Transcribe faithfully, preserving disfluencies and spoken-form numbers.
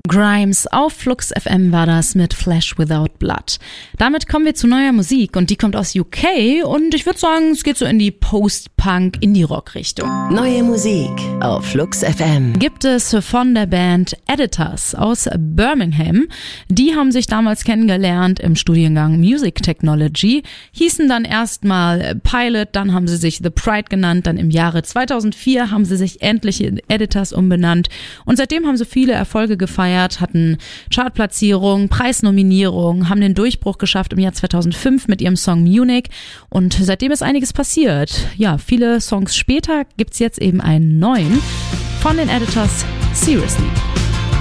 Grimes auf Flux F M war das mit Flesh Without Blood. Damit kommen wir zu neuer Musik und die kommt aus U K und ich würde sagen, es geht so in die Post-Punk-Indie-Rock-Richtung. Neue Musik auf Flux F M. Gibt es von der Band Editors aus Birmingham. Die haben sich damals kennengelernt im Studiengang Music Technology, hießen dann erstmal Pilot, dann haben sie sich The Pride genannt, dann im Jahre zweitausendvier haben sie sich endlich in Editors umbenannt und seitdem haben sie viele Erfolge gefeiert, hatten Chartplatzierungen, Preisnominierungen, haben den Durchbruch geschafft im Jahr zweitausendfünf mit ihrem Song Munich und seitdem ist einiges passiert. Ja, viele Songs später gibt's jetzt eben einen neuen von den Editors, Seriously.